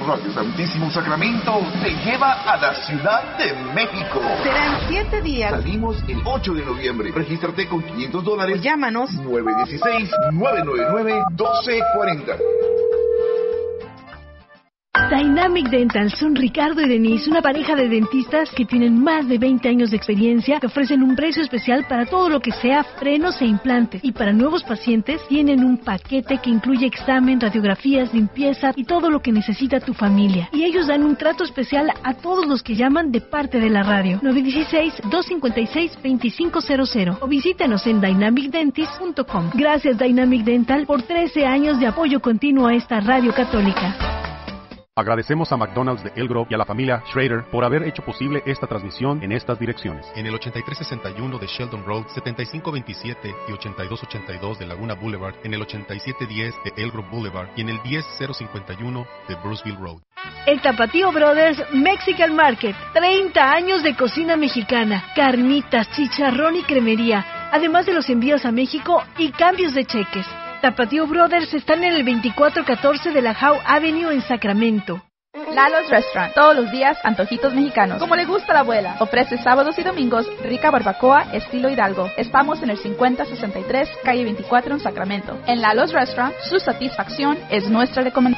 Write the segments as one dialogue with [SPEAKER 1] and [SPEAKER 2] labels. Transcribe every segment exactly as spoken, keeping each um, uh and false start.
[SPEAKER 1] Radio Santísimo Sacramento te lleva a la Ciudad de México.
[SPEAKER 2] Serán siete días.
[SPEAKER 1] Salimos el ocho de noviembre. Regístrate con quinientos dólares.
[SPEAKER 2] O llámanos
[SPEAKER 1] nueve uno seis, nueve nueve nueve, uno dos cuatro cero.
[SPEAKER 3] Dynamic Dental son Ricardo y Denise, una pareja de dentistas que tienen más de veinte años de experiencia, que ofrecen un precio especial para todo lo que sea frenos e implantes. Y para nuevos pacientes tienen un paquete que incluye examen, radiografías, limpieza y todo lo que necesita tu familia. Y ellos dan un trato especial a todos los que llaman de parte de la radio. nueve uno seis, dos cinco seis, dos cinco cero cero o visítanos en dynamic dentist punto com. Gracias Dynamic Dental por trece años de apoyo continuo a esta radio católica.
[SPEAKER 4] Agradecemos a McDonald's de El Grove y a la familia Schrader por haber hecho posible esta transmisión en estas direcciones.
[SPEAKER 5] En el ochenta y tres sesenta y uno de Sheldon Road, setenta y cinco veintisiete y ochenta y dos ochenta y dos de Laguna Boulevard, en el ochenta y siete diez de El Grove Boulevard y en el diez cero cincuenta y uno de Bruceville Road.
[SPEAKER 3] El Tapatío Brothers Mexican Market, treinta años de cocina mexicana, carnitas, chicharrón y cremería, además de los envíos a México y cambios de cheques. Tapatío Brothers están en el veinticuatro catorce de la Howe Avenue en Sacramento.
[SPEAKER 6] Lalo's Restaurant, todos los días antojitos mexicanos, como le gusta a la abuela. Ofrece sábados y domingos rica barbacoa estilo Hidalgo. Estamos en el cincuenta sesenta y tres, calle veinticuatro en Sacramento. En Lalo's Restaurant, su satisfacción es nuestra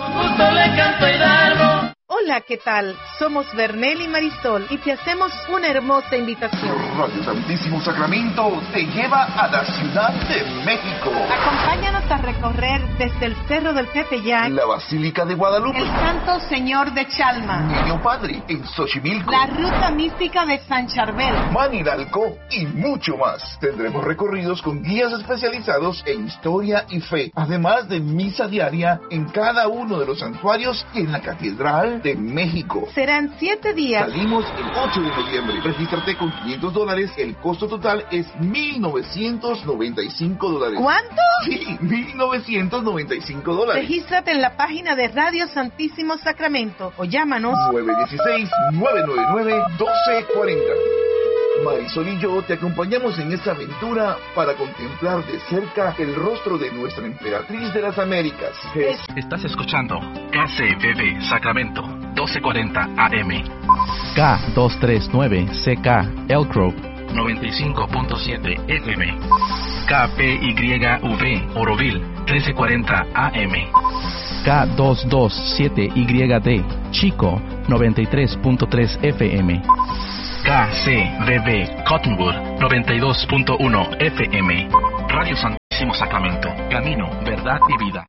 [SPEAKER 6] recomendación.
[SPEAKER 2] Hola, ¿qué tal? Somos Bernel y Marisol y te hacemos una hermosa invitación.
[SPEAKER 1] Radio Santísimo Sacramento te lleva a la Ciudad de México.
[SPEAKER 2] Acompáñanos a recorrer desde el Cerro del Tepeyac,
[SPEAKER 1] la Basílica de Guadalupe,
[SPEAKER 2] el Santo Señor de Chalma,
[SPEAKER 1] Niño Padre en Xochimilco,
[SPEAKER 2] la Ruta Mística de San Charbel,
[SPEAKER 1] Manidalco y mucho más. Tendremos recorridos con guías especializados en historia y fe, además de misa diaria en cada uno de los santuarios y en la Catedral de México.
[SPEAKER 2] Serán siete días.
[SPEAKER 1] Salimos el ocho de noviembre. Regístrate con quinientos dólares. El costo total es mil novecientos noventa y cinco dólares.
[SPEAKER 2] ¿Cuánto?
[SPEAKER 1] Sí, mil novecientos noventa y cinco dólares.
[SPEAKER 2] Regístrate en la página de Radio Santísimo Sacramento o llámanos
[SPEAKER 1] nueve uno seis, nueve nueve nueve, uno dos cuatro cero. Marisol y yo te acompañamos en esta aventura para contemplar de cerca el rostro de nuestra emperatriz de las Américas. Es...
[SPEAKER 7] Estás escuchando K C B B Sacramento, doce cuarenta A M.
[SPEAKER 8] K doscientos treinta y nueve C K Elk Grove,
[SPEAKER 7] noventa y cinco punto siete F M. K P Y V Oroville, trece cuarenta A M.
[SPEAKER 8] K doscientos veintisiete Y D Chico, noventa y tres punto tres F M.
[SPEAKER 7] K C B B Cottonwood, noventa y dos punto uno F M. Radio Santísimo Sacramento, camino, verdad y vida.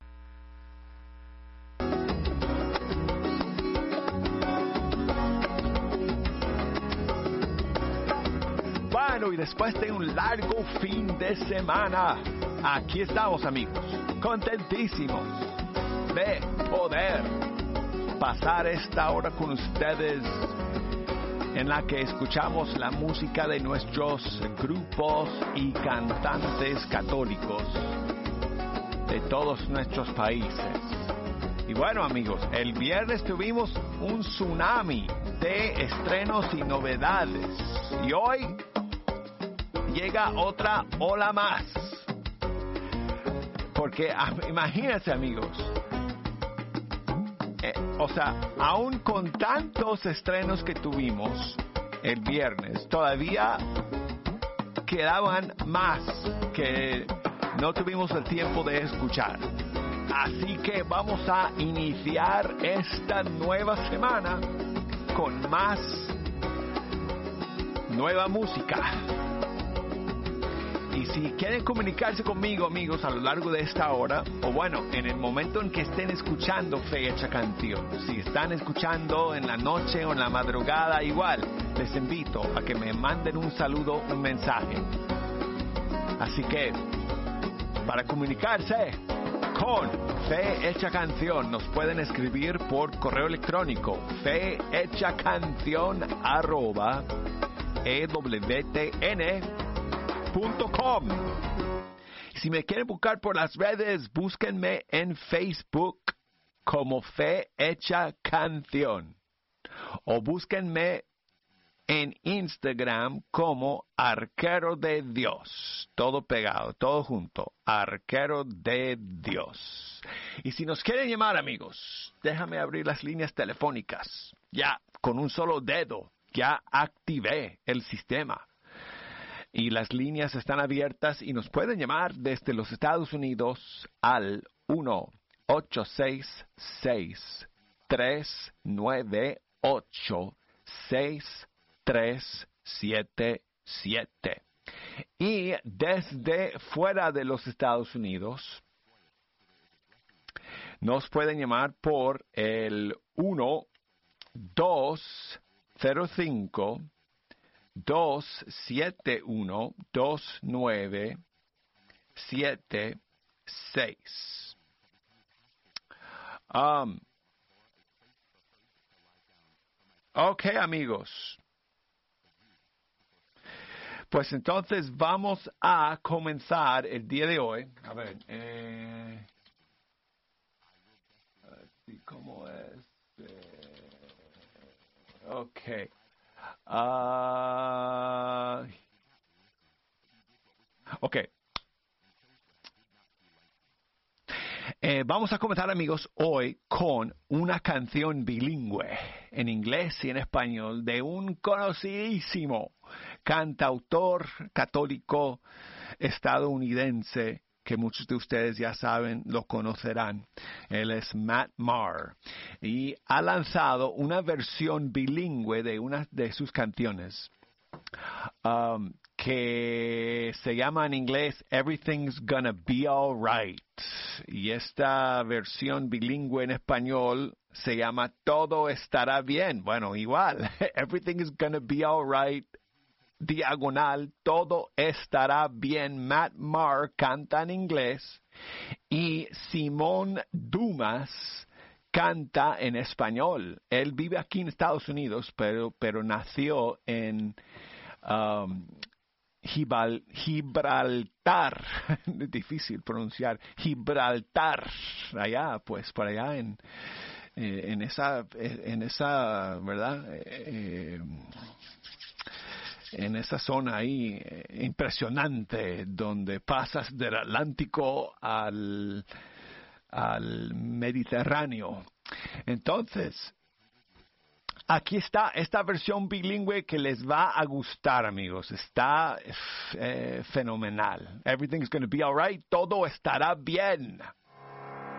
[SPEAKER 9] Bueno, y después de un largo fin de semana, aquí estamos, amigos, contentísimos de poder pasar esta hora con ustedes, en la que escuchamos la música de nuestros grupos y cantantes católicos de todos nuestros países. Y bueno, amigos, el viernes tuvimos un tsunami de estrenos y novedades. Y hoy llega otra ola más. Porque imagínense, amigos, Eh, o sea, aún con tantos estrenos que tuvimos el viernes, todavía quedaban más que no tuvimos el tiempo de escuchar. Así que vamos a iniciar esta nueva semana con más nueva música. Y si quieren comunicarse conmigo, amigos, a lo largo de esta hora, o bueno, en el momento en que estén escuchando Fe Hecha Canción, si están escuchando en la noche o en la madrugada, igual, les invito a que me manden un saludo, un mensaje. Así que, para comunicarse con Fe Hecha Canción, nos pueden escribir por correo electrónico, fehechacanción arroba ewtn punto com. Si me quieren buscar por las redes, búsquenme en Facebook como Fe Hecha Canción, o búsquenme en Instagram como Arquero de Dios. Todo pegado, todo junto. Arquero de Dios. Y si nos quieren llamar, amigos, déjame abrir las líneas telefónicas. Ya, con un solo dedo, ya activé el sistema. Y las líneas están abiertas y nos pueden llamar desde los Estados Unidos al uno ocho seis seis, tres nueve ocho, seis tres siete siete. Y desde fuera de los Estados Unidos nos pueden llamar por el uno dos cero cinco, dos siete uno, dos nueve siete seis. Um, ok, amigos. Pues entonces vamos a comenzar el día de hoy. A ver, eh, así como es. Eh, ok. Uh, ok. Eh, vamos a comenzar, amigos, hoy con una canción bilingüe en inglés y en español de un conocidísimo cantautor católico estadounidense que muchos de ustedes ya saben, lo conocerán. Él es Matt Maher y ha lanzado una versión bilingüe de una de sus canciones um, que se llama en inglés Everything's Gonna Be Alright. Y esta versión bilingüe en español se llama Todo Estará Bien. Bueno, igual, Everything is Gonna Be Alright. Diagonal, Todo Estará Bien. Matt Maher canta en inglés y Simón Dumas canta en español. Él vive aquí en Estados Unidos, pero, pero nació en um, Gibral, Gibraltar, difícil pronunciar, Gibraltar, allá, pues, por allá en, eh, en esa, en esa, ¿verdad? Eh, en esa zona ahí eh, impresionante, donde pasas del Atlántico al, al Mediterráneo. Entonces, aquí está esta versión bilingüe que les va a gustar, amigos. Está eh, fenomenal. Everything's going to be alright. Todo estará bien.